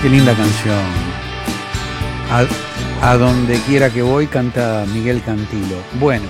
Qué linda canción. A donde quiera que voy, canta Miguel Cantilo. Bueno,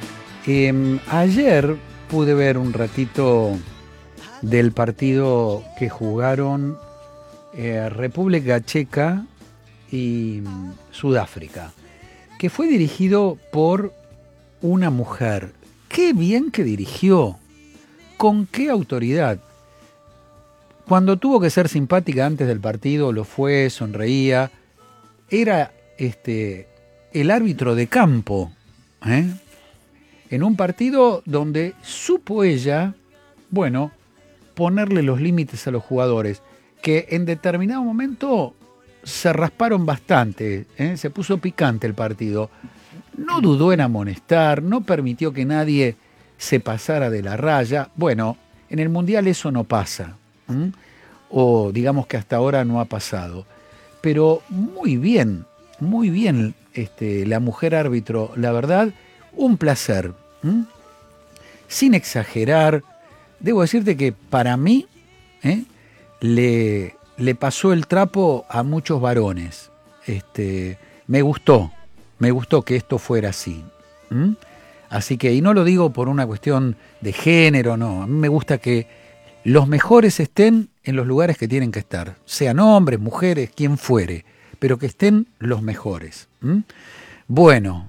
ayer pude ver un ratito del partido que jugaron República Checa y Sudáfrica, que fue dirigido por una mujer. ¡Qué bien que dirigió! ¿Con qué autoridad? Cuando tuvo que ser simpática antes del partido, lo fue, sonreía. Era el árbitro de campo, en un partido donde supo ella, bueno, ponerle los límites a los jugadores, que en determinado momento se rasparon bastante, se puso picante el partido. No dudó en amonestar, no permitió que nadie se pasara de la raya. Bueno, en el Mundial eso no pasa, o digamos que hasta ahora no ha pasado. Pero muy bien la mujer árbitro, la verdad, un placer. Sin exagerar, debo decirte que para mí le pasó el trapo a muchos varones. Me gustó que esto fuera así. Así que, y no lo digo por una cuestión de género, no. A mí me gusta que los mejores estén en los lugares que tienen que estar, sean hombres, mujeres, quien fuere, pero que estén los mejores. Bueno.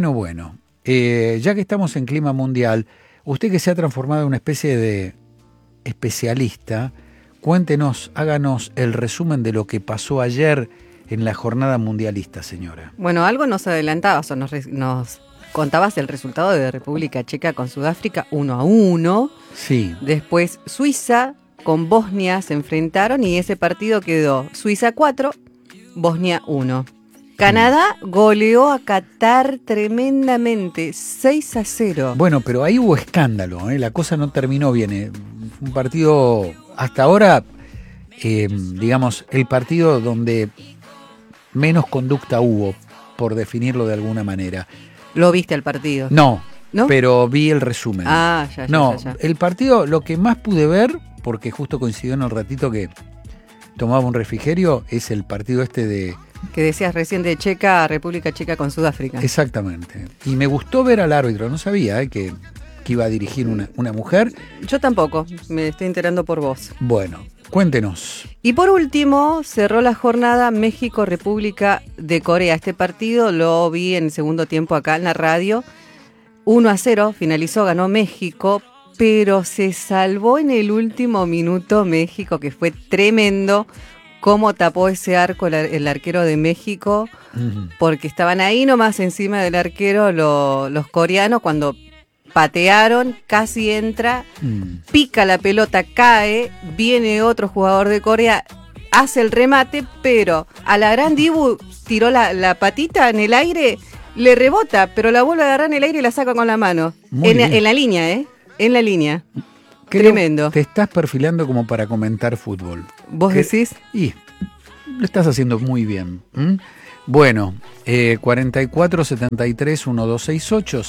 Ya que estamos en clima mundial, usted que se ha transformado en una especie de especialista, cuéntenos, háganos el resumen de lo que pasó ayer en la jornada mundialista, señora. Bueno, algo nos adelantabas o nos contabas el resultado de República Checa con Sudáfrica 1-1. Sí. Después Suiza con Bosnia se enfrentaron y ese partido quedó Suiza 4, Bosnia 1. Canadá goleó a Qatar tremendamente, 6-0. Bueno, pero ahí hubo escándalo, la cosa no terminó bien. Un partido, hasta ahora, digamos, el partido donde menos conducta hubo, por definirlo de alguna manera. ¿Lo viste al partido? No, ¿no? Pero vi el resumen. Ya. El partido, lo que más pude ver, porque justo coincidió en el ratito que tomaba un refrigerio, es el partido de... Que decías recién de República Checa con Sudáfrica. Exactamente. Y me gustó ver al árbitro, no sabía que iba a dirigir una mujer. Yo tampoco, me estoy enterando por vos. Bueno, cuéntenos. Y por último, cerró la jornada México-República de Corea. Este partido lo vi en segundo tiempo acá en la radio. 1-0, finalizó, ganó México, pero se salvó en el último minuto México, que fue tremendo. Cómo tapó ese arco el arquero de México, porque estaban ahí nomás encima del arquero los coreanos. Cuando patearon, casi entra, pica la pelota, cae, viene otro jugador de Corea, hace el remate, pero a la gran Dibu tiró la patita en el aire, le rebota, pero la vuelve a agarrar en el aire y la saca con la mano. En la línea, en la línea. Tremendo. Te estás perfilando como para comentar fútbol. ¿Vos decís? Y lo estás haciendo muy bien. Bueno, 44-73-1268,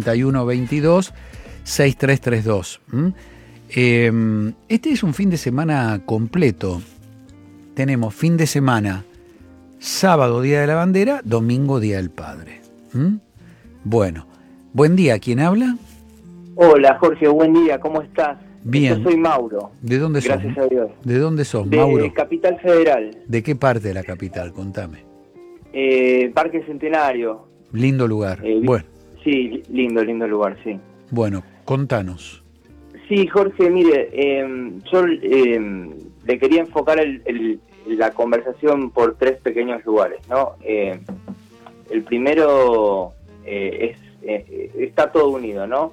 51-22-6332. Este es un fin de semana completo. Tenemos fin de semana, sábado, Día de la Bandera, domingo, Día del Padre. Bueno, buen día. ¿Quién habla? Hola, Jorge, buen día. ¿Cómo estás? Bien. Yo soy Mauro. ¿De dónde sos? Gracias a Dios. ¿De dónde sos, Mauro? De Capital Federal. ¿De qué parte de la capital? Contame. Parque Centenario. Lindo lugar. Bueno. Sí, lindo lugar, sí. Bueno, contanos. Sí, Jorge, mire, yo le quería enfocar la conversación por tres pequeños lugares, ¿no? El primero está todo unido, ¿no?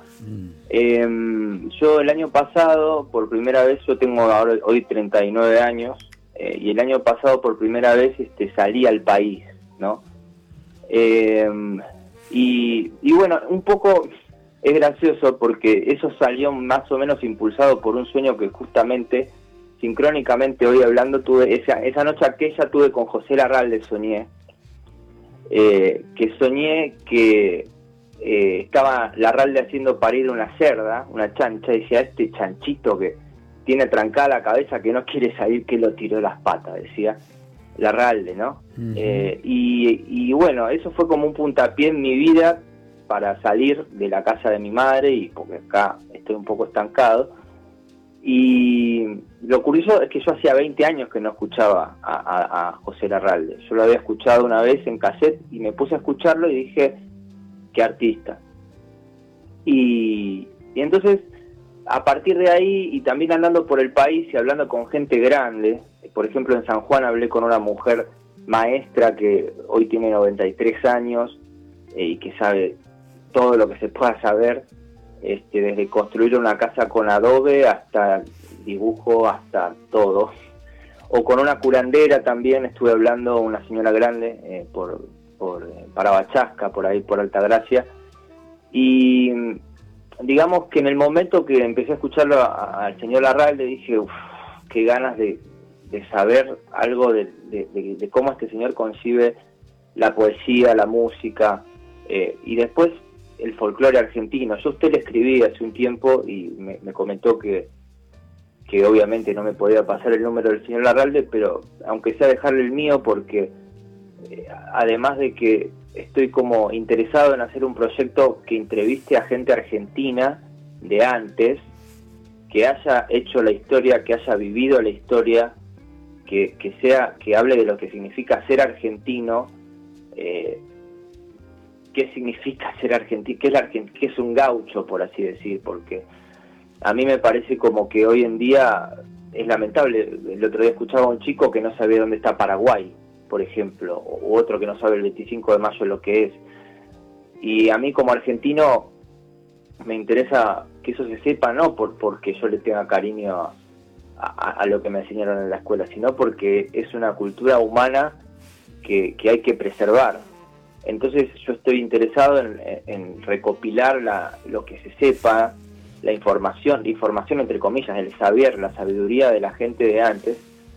Yo el año pasado, por primera vez, yo tengo hoy 39 años, y el año pasado por primera vez salí al país, ¿no? Y bueno, un poco es gracioso porque eso salió más o menos impulsado por un sueño que justamente, sincrónicamente hoy hablando, tuve esa noche aquella tuve con José Larralde, soñé que estaba Larralde haciendo parir una cerda, una chancha, y decía, este chanchito que tiene trancada la cabeza, que no quiere salir, que lo tiró las patas, decía. Larralde, ¿no? Ujú. Y bueno, eso fue como un puntapié en mi vida para salir de la casa de mi madre, y porque acá estoy un poco estancado. Y lo curioso es que yo hacía 20 años que no escuchaba a José Larralde. Yo lo había escuchado una vez en cassette y me puse a escucharlo y dije, qué artista. Y entonces, a partir de ahí, y también andando por el país y hablando con gente grande, por ejemplo en San Juan hablé con una mujer maestra que hoy tiene 93 años y que sabe todo lo que se pueda saber, desde construir una casa con adobe hasta dibujo, hasta todo. O con una curandera también estuve hablando, una señora grande, por Parabachasca, por ahí por Altagracia, y digamos que en el momento que empecé a escucharlo al señor Larralde dije, uff, qué ganas de saber algo de cómo este señor concibe la poesía, la música, y después el folclore argentino. Yo a usted le escribí hace un tiempo y me comentó que obviamente no me podía pasar el número del señor Larralde, pero aunque sea dejarle el mío, porque además de que estoy como interesado en hacer un proyecto que entreviste a gente argentina de antes, que haya hecho la historia, que haya vivido la historia, que hable de lo que significa ser argentino, qué significa ser argentino, qué es un gaucho, por así decir, porque a mí me parece como que hoy en día es lamentable. El otro día escuchaba a un chico que no sabía dónde está Paraguay, por ejemplo, u otro que no sabe el 25 de mayo lo que es. Y a mí como argentino me interesa que eso se sepa, no porque yo le tenga cariño a lo que me enseñaron en la escuela, sino porque es una cultura humana que hay que preservar. Entonces yo estoy interesado en recopilar lo que se sepa, la información entre comillas, el saber, la sabiduría de la gente de antes.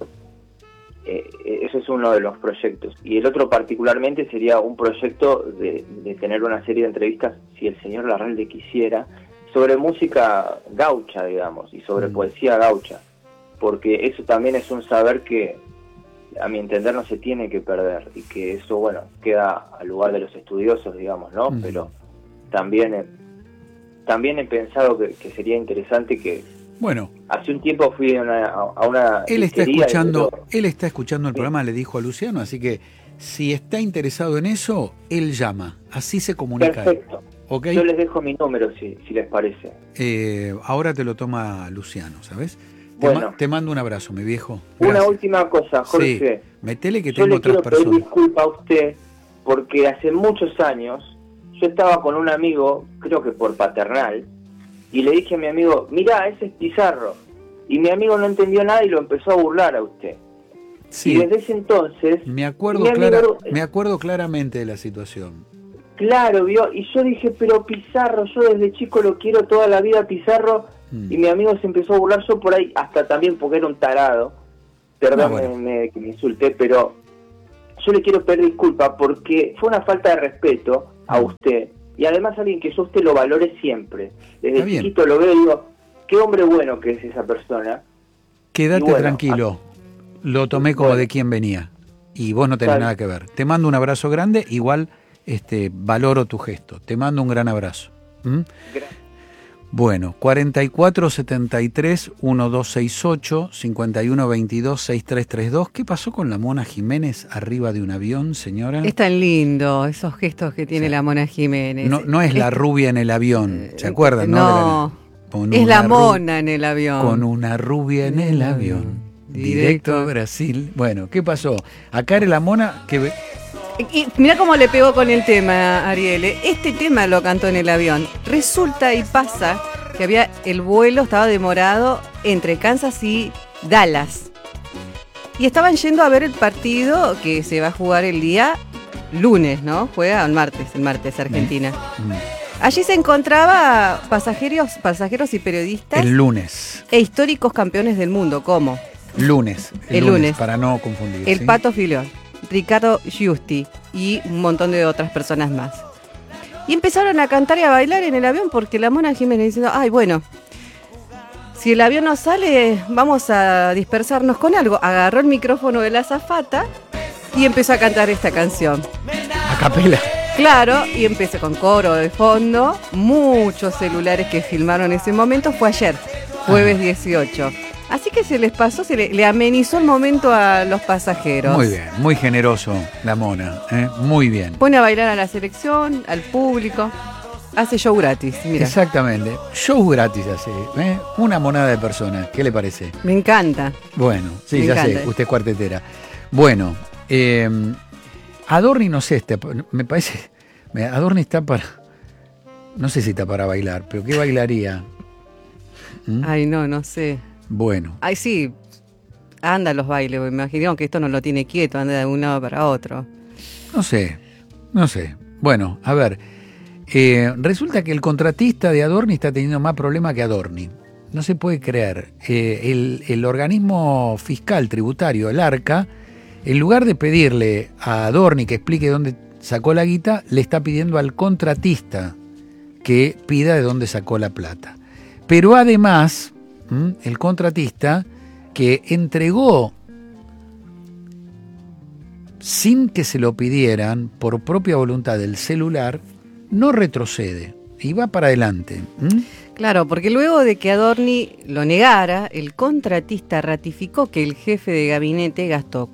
Eso es uno de los proyectos. Y el otro particularmente sería un proyecto de tener una serie de entrevistas, si el señor Larralde quisiera, sobre música gaucha, digamos, y sobre poesía gaucha, porque eso también es un saber que a mi entender no se tiene que perder, y que eso, bueno, queda al lugar de los estudiosos, digamos, ¿no? Pero también he pensado que sería interesante que... Bueno, hace un tiempo fui a una él está escuchando el Sí. programa, le dijo a Luciano, así que si está interesado en eso, él llama, así se comunica. Perfecto. ¿Ok? Yo les dejo mi número si les parece. Ahora te lo toma Luciano, ¿sabes? Bueno. Te mando un abrazo, mi viejo. Una Gracias. última cosa, Jorge. Sí, metele que Yo tengo le otras quiero pedir personas. disculpas a usted porque hace muchos años yo estaba con un amigo, creo que por Paternal, y le dije a mi amigo, mirá, ese es Pizarro. Y mi amigo no entendió nada y lo empezó a burlar a usted. Sí, Y desde ese entonces... me acuerdo me acuerdo claramente de la situación. Claro, vio, y yo dije, pero Pizarro, yo desde chico lo quiero toda la vida, Pizarro, y mi amigo se empezó a burlar, yo por ahí, hasta también porque era un tarado, perdón que me insulté, pero yo le quiero pedir disculpas porque fue una falta de respeto a usted, y además alguien que yo a usted lo valore siempre. Desde chiquito lo veo y digo, qué hombre bueno que es esa persona. Quédate tranquilo, lo tomé como de quien venía, y vos no tenés nada que ver. Te mando un abrazo grande, igual... valoro tu gesto. Te mando un gran abrazo. Bueno, 4473-1268, 5122-6332. ¿Qué pasó con la Mona Jiménez arriba de un avión, señora? Es tan lindo esos gestos que tiene la Mona Jiménez. No es la rubia en el avión, ¿se acuerdan? No, es la mona en el avión. Con una rubia en el avión, directo a Brasil. Bueno, ¿qué pasó? Acá era la mona que... Y mira cómo le pegó con el tema, Ariel. Este tema lo cantó en el avión. Resulta y pasa que el vuelo estaba demorado entre Kansas y Dallas. Y estaban yendo a ver el partido que se va a jugar el día lunes, ¿no? Juega el martes Argentina. Allí se encontraba pasajeros y periodistas. El lunes. E históricos campeones del mundo, ¿cómo? Lunes. El lunes, para no confundir. El Pato Filón, Ricardo Giusti y un montón de otras personas más. Y empezaron a cantar y a bailar en el avión porque la Mona Jiménez diciendo, ay, bueno, si el avión no sale, vamos a dispersarnos con algo. Agarró el micrófono de la azafata y empezó a cantar esta canción. A capela. Claro, y empecé con coro de fondo, muchos celulares que filmaron ese momento, fue ayer, jueves 18. Así que se les pasó, le amenizó el momento a los pasajeros. Muy bien, muy generoso la mona, muy bien. Pone a bailar a la selección, al público, hace show gratis, mira. Exactamente, show gratis hace, una monada de personas, ¿qué le parece? Me encanta. Bueno, sí, Me ya encanta. sé, usted es cuartetera. Bueno, Adorni no sé, me parece, Adorni está para, no sé si está para bailar, pero ¿qué bailaría? Ay, no sé. Bueno. Ay, sí, anda a los bailes, me imagino que esto no lo tiene quieto, anda de un lado para otro. No sé. Bueno, a ver, resulta que el contratista de Adorni está teniendo más problemas que Adorni. No se puede creer. El organismo fiscal tributario, el ARCA, en lugar de pedirle a Adorni que explique dónde sacó la guita, le está pidiendo al contratista que pida de dónde sacó la plata. Pero además, el contratista que entregó sin que se lo pidieran por propia voluntad del celular, no retrocede y va para adelante. Claro, porque luego de que Adorni lo negara, el contratista ratificó que el jefe de gabinete gastó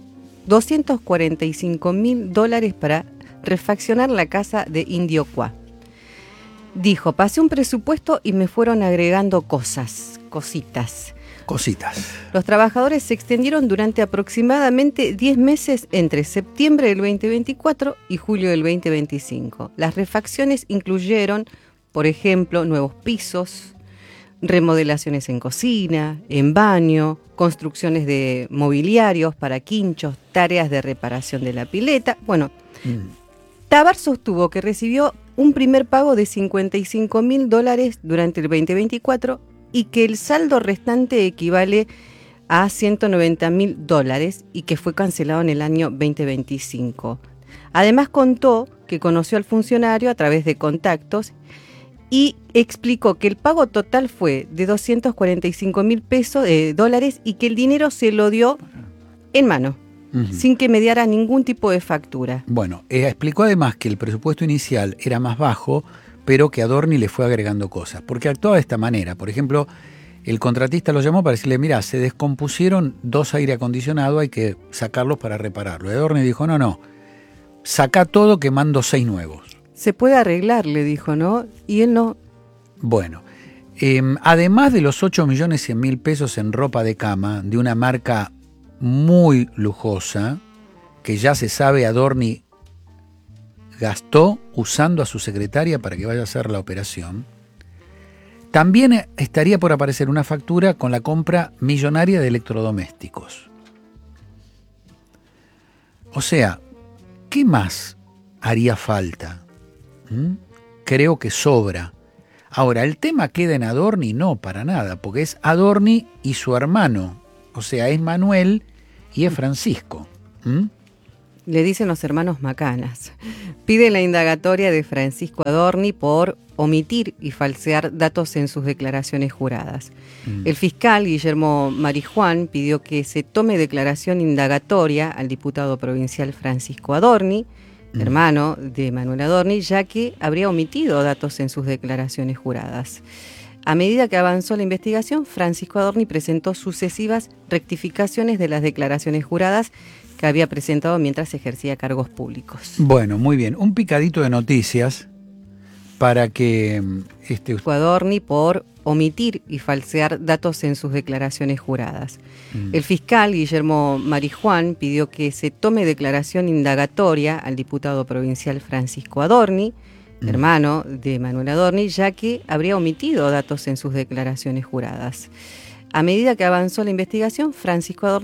$245.000 para refaccionar la casa de Indio Qua. Dijo, pasé un presupuesto y me fueron agregando cositas. Los trabajadores se extendieron durante aproximadamente 10 meses entre septiembre del 2024 y julio del 2025. Las refacciones incluyeron, por ejemplo, nuevos pisos, remodelaciones en cocina, en baño, construcciones de mobiliarios para quinchos, tareas de reparación de la pileta. Bueno, Tabar sostuvo que recibió un primer pago de $55.000 durante el 2024 y que el saldo restante equivale a $190.000 y que fue cancelado en el año 2025. Además contó que conoció al funcionario a través de contactos y explicó que el pago total fue de $245.000 y que el dinero se lo dio en mano, sin que mediara ningún tipo de factura. Bueno, explicó además que el presupuesto inicial era más bajo, pero que Adorni le fue agregando cosas, porque actuaba de esta manera. Por ejemplo, el contratista lo llamó para decirle, mirá, se descompusieron 2 aire acondicionados, hay que sacarlos para repararlo. Y Adorni dijo, no, saca todo que mando 6 nuevos. Se puede arreglar, le dijo, ¿no? Y él no. Bueno, además de los 8.100.000 pesos en ropa de cama de una marca muy lujosa, que ya se sabe Adorni gastó usando a su secretaria para que vaya a hacer la operación, también estaría por aparecer una factura con la compra millonaria de electrodomésticos. O sea, ¿qué más haría falta? Creo que sobra. Ahora, ¿el tema queda en Adorni? No, para nada, porque es Adorni y su hermano. O sea, es Manuel y es Francisco. Le dicen los hermanos Macanas. Pide la indagatoria de Francisco Adorni por omitir y falsear datos en sus declaraciones juradas. El fiscal Guillermo Marijuán pidió que se tome declaración indagatoria al diputado provincial Francisco Adorni, hermano de Manuel Adorni, ya que habría omitido datos en sus declaraciones juradas. A medida que avanzó la investigación, Francisco Adorni presentó sucesivas rectificaciones de las declaraciones juradas que había presentado mientras ejercía cargos públicos. Bueno, muy bien. Un picadito de noticias para que Adorni por omitir y falsear datos en sus declaraciones juradas. El fiscal Guillermo Marijuán pidió que se tome declaración indagatoria al diputado provincial Francisco Adorni, hermano de Manuel Adorni, ya que habría omitido datos en sus declaraciones juradas. A medida que avanzó la investigación, Francisco Adorni